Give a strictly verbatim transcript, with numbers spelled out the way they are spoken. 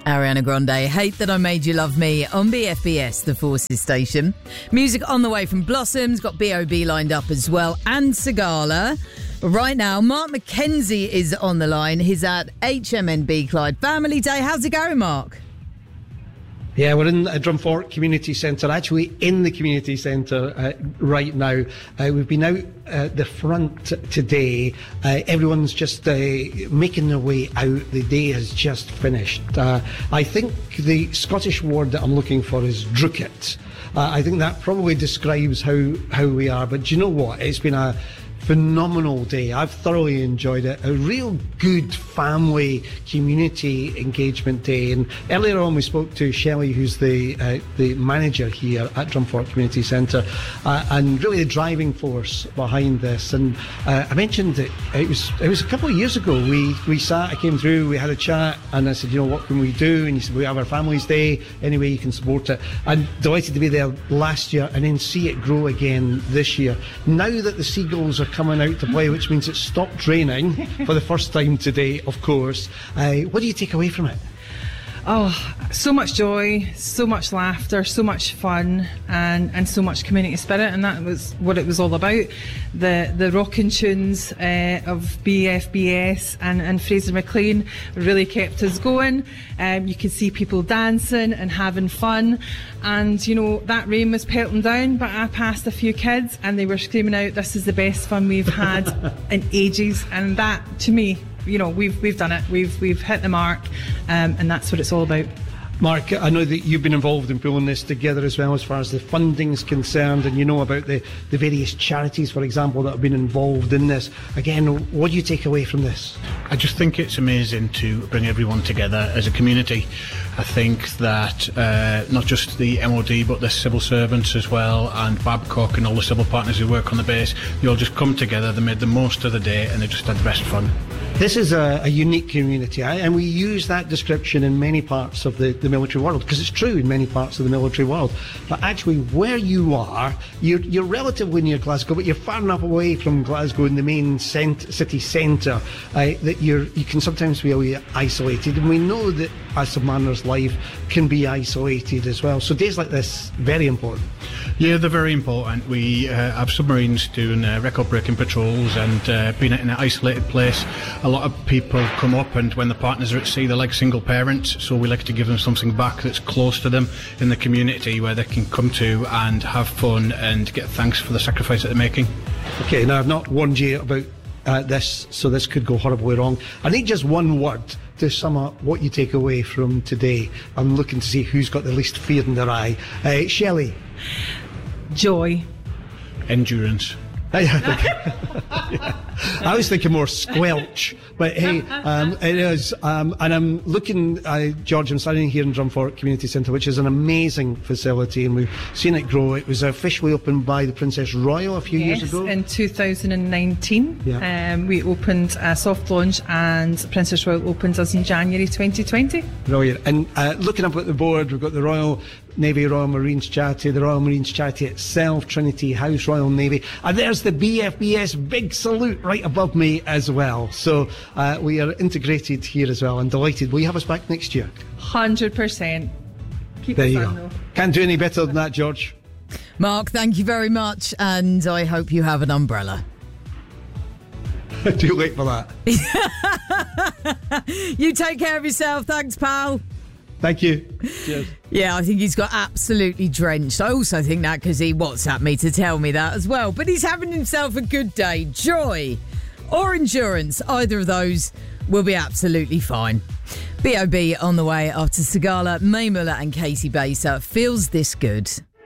Ariana Grande, Hate That I Made You Love Me on B F B S, the Forces station. Music on the way from Blossoms, got B O B lined up as well, and Sigala. Right now, Mark McKenzie is on the line. He's at H M N B Clyde Family Day. How's it going, Mark? Yeah, we're in a Drumfort Community Centre, actually in the community centre uh, right now. Uh, we've been out at the front today. Uh, everyone's just uh, making their way out. The day has just finished. Uh, I think the Scottish word that I'm looking for is drucket. Uh, I think that probably describes how, how we are. But do you know what? It's been a phenomenal day. I've thoroughly enjoyed it. A real good family community engagement day. And earlier on we spoke to Shelley, who's the uh, the manager here at Drumfort Community Centre, uh, and really the driving force behind this. And uh, I mentioned that it was it was a couple of years ago. We we sat, I came through, we had a chat, and I said, you know, what can we do? And he said, we have our Families Day, any way you can support it. I'm delighted to be there last year and then see it grow again this year. Now that the Seagulls are coming out to play, which means it's stopped raining for the first time today, of course. Uh, what do you take away from it? Oh, so much joy, so much laughter, so much fun, and, and so much community spirit, and that was what it was all about. The the rocking tunes uh, of B F B S and, and Fraser McLean really kept us going. Um, you could see people dancing and having fun, and you know, that rain was pelting down, but I passed a few kids and they were screaming out, "This is the best fun we've had in ages," and that, to me, you know, we've we've done it. We've we've hit the mark, um, and that's what it's all about. Mark, I know that you've been involved in pulling this together as well as far as the funding's concerned, and you know about the, the various charities, for example, that have been involved in this. Again, what do you take away from this? I just think it's amazing to bring everyone together as a community. I think that uh, not just the M O D but the civil servants as well, and Babcock and all the civil partners who work on the base, they all just come together, they made the most of the day, and they just had the best fun. This is a, a unique community, and we use that description in many parts of the, the military world, because it's true in many parts of the military world. But actually, where you are, you're, you're relatively near Glasgow, but you're far enough away from Glasgow in the main cent- city centre uh, that you're, you can sometimes be really isolated. And we know that a submariner's life can be isolated as well. So days like this, very important. Yeah, they're very important. We uh, have submarines doing uh, record-breaking patrols, and uh, being in an isolated place, a lot of people come up, and when the partners are at sea, they're like single parents, so we like to give them something back that's close to them in the community where they can come to and have fun and get thanks for the sacrifice that they're making. Okay, now I've not warned you about uh, this, so this could go horribly wrong. I need just one word to sum up what you take away from today. I'm looking to see who's got the least fear in their eye. Uh, Shelley? Joy. Endurance. yeah. I was thinking more squelch, but hey, um, it is, um, and I'm looking, uh, George, I'm standing here in Drumfort Community Centre, which is an amazing facility, and we've seen it grow. It was officially opened by the Princess Royal a few yes, years ago. in two thousand nineteen. Yeah. Um, we opened a soft launch, and Princess Royal opened us in January twenty twenty. Brilliant. And uh, looking up at the board, we've got the Royal Navy, Royal Marines Charity, the Royal Marines Charity itself, Trinity House, Royal Navy, and there's the B F B S big salute right above me as well. So uh, we are integrated here as well, and delighted. Will you have us back next year? one hundred percent. Keep there the you sun, go. Though. Can't do any better than that, George. Mark, thank you very much, and I hope you have an umbrella. Too late for that. You take care of yourself. Thanks, pal. Thank you. Cheers. Yeah, I think he's got absolutely drenched. I also think that because he WhatsApped me to tell me that as well. But he's having himself a good day. Joy or endurance, either of those will be absolutely fine. B O B on the way after Sigala, May Muller and Casey Baser. Feels This Good.